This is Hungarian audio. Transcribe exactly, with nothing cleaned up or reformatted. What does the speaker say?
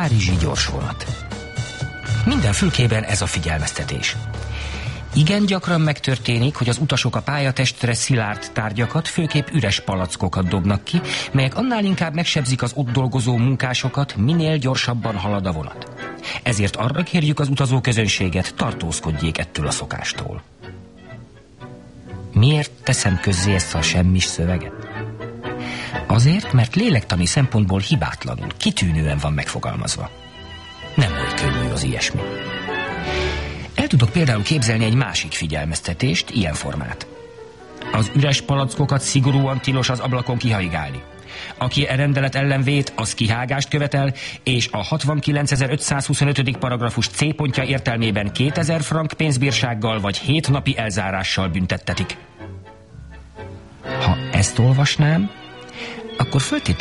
párizsi gyorsvonat. Minden fülkében ez a figyelmeztetés. Igen gyakran megtörténik, hogy az utasok a pályatestre szilárd tárgyakat, főképp üres palackokat dobnak ki, melyek annál inkább megsebzik az ott dolgozó munkásokat, minél gyorsabban halad a vonat. Ezért arra kérjük az utazó közönséget, tartózkodjék ettől a szokástól. Miért teszem közzé ezt a semmis szöveget? Azért, mert lélektani szempontból hibátlanul, kitűnően van megfogalmazva. Nem volt könnyű az ilyesmi. El tudok például képzelni egy másik figyelmeztetést, ilyen formát. Az üres palackokat szigorúan tilos az ablakon kihajgálni. Aki e rendelet ellen vét, az kihágást követel, és a hatvankilencezer-ötszázhuszonötödik paragrafus C pontja értelmében kétezer frank pénzbírsággal vagy hét napi elzárással büntettetik. Ha ezt olvasnám, akkor föltétlenül